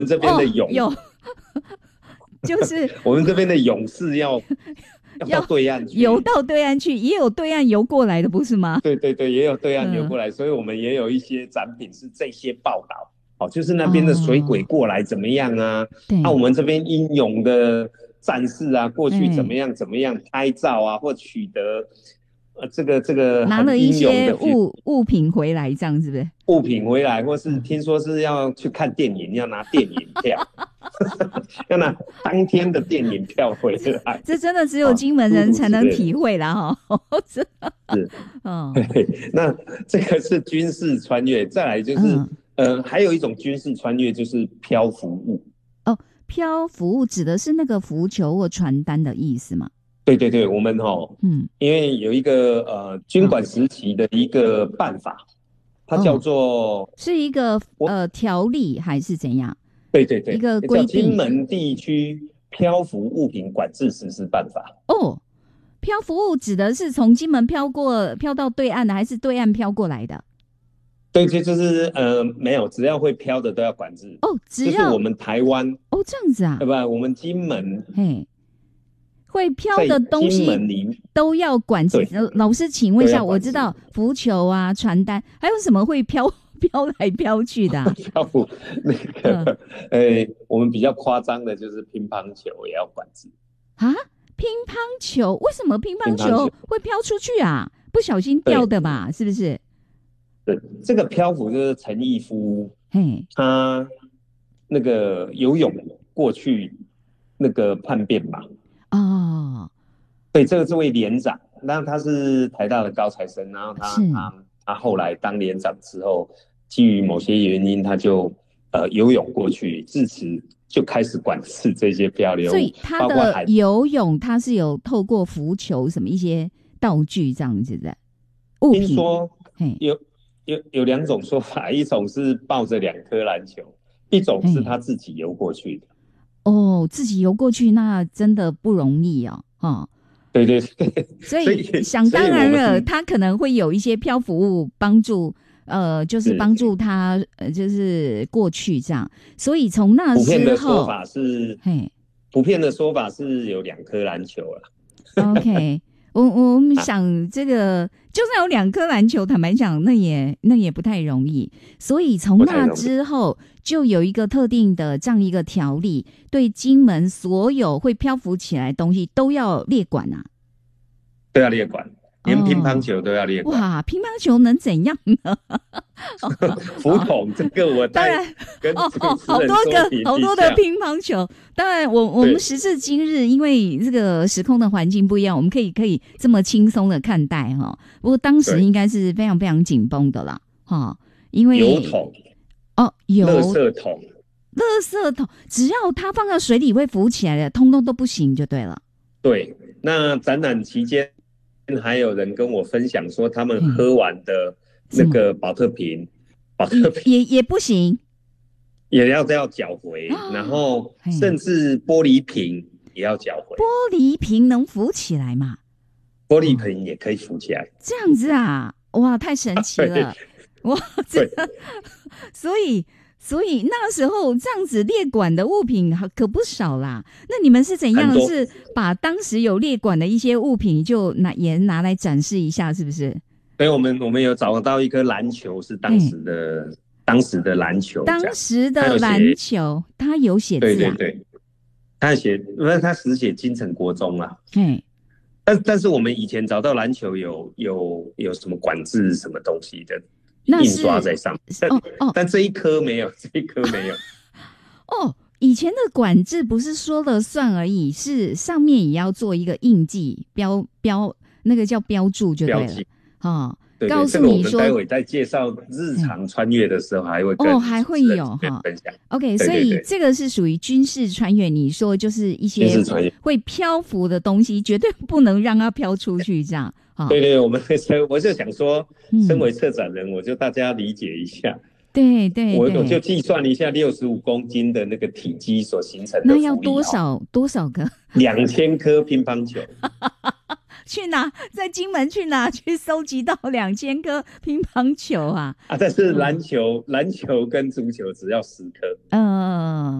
这边的有，就是我们这边的勇士要到对岸去， 游到对岸去，也有对岸游过来的，不是吗？ 对对对，也有对岸游过来，所以我们也有一些展品是这些报道，就是那边的水鬼过来怎么样啊？我们这边英勇的战士啊，过去怎么样怎么样拍照啊，或取得这个拿了一些物品回来，这样是不是？ 物品回来，或是听说是要去看电影，要拿电影票，要拿当天的电影票回来。 这真的只有金门人才能体会啦哈！ 是，那这个是军事穿越，再来就是还有一种军事穿越就是漂浮物。 漂浮物指的是那个浮球或传单的意思吗？ 对对对，我们因为有一个军管时期的一个办法，它叫做是一个条例还是怎样？ 对对对， 一个规定， 叫金门地区漂浮物品管制实施办法。 漂浮物指的是从金门飘到对岸的，还是对岸飘过来的？ 对，就是没有，只要会飘的都要管制。 只要就是我们台湾这样子啊？ 不，我们金门会飘的东西都要管制。老师，请问一下，我知道浮球啊、传单，还有什么会飘来飘去的？ 漂浮那个我们比较夸张的就是乒乓球也要管制啊！乒乓球为什么乒乓球会飘出去啊？不小心掉的吧？是不是？ 对，这个漂浮就是陈毅夫，他那个游泳过去那个叛变嘛。对，这位连长，那他是台大的高材生，然后他后来当连长之后，基于某些原因，他就游泳过去，自此就开始管制这些漂流物。 所以他的游泳，他是有透过浮球什么一些道具这样子的物品。 听说有两种说法，一种是抱着2颗篮球，一种是他自己游过去的。 自己游过去那真的不容易哦。 对对对， 所以想当然了，他可能会有一些漂浮物帮助，就是帮助他就是过去这样。所以从那时候， 普遍的说法是有2颗篮球了。 OK， 我们想这个，就算有2颗篮球，坦白讲，那也不太容易。所以从那之后，就有一个特定的这样一个条例，对金门所有会漂浮起来的东西都要列管啊， 都要列管，连乒乓球都要列管。 哇，乒乓球能怎样呢？ 浮筒这个我当然跟好多的乒乓球。当然我们时至今日，因为这个时空的环境不一样，我们可以这么轻松的看待不过当时应该是非常非常紧绷的啦因为油桶垃圾桶只要它放到水里会浮起来的，通通都不行就对了。 对，那展览期间还有人跟我分享说，他们喝完的那个保特瓶也不行， 也要缴回，然后甚至玻璃瓶也要缴回。 玻璃瓶能浮起来吗？ 玻璃瓶也可以浮起来， 这样子啊，哇，太神奇了。哇，这所以那时候这样子列管的物品可不少啦。那你们是怎样？是把当时有列管的一些物品就也拿来展示一下，是不是？ 对，我们有找到一颗篮球，是当时的篮球。 当时的篮球，他有写字啊？ 对对对，他实写金城国中啊。但是我们以前找到篮球有什么管制什么东西的印刷在上面，但这一颗没有， 以前的管制不是说了算而已，是上面也要做一个印记标，那个叫标注就对了。告诉你说， 这个我们待会在介绍日常穿越的时候还会有分享。 OK， 所以这个是属于军事穿越，你说就是一些会漂浮的东西，绝对不能让它飘出去，这样。 对，我就想说，身为策展人，我就大家理解一下。 对， 我就计算一下65公斤的那个体积所形成的浮力， 那要多少个？ 2000颗乒乓球。 去哪，在金门去哪去收集到2000颗乒乓球啊？ 但是篮球跟足球只要10颗。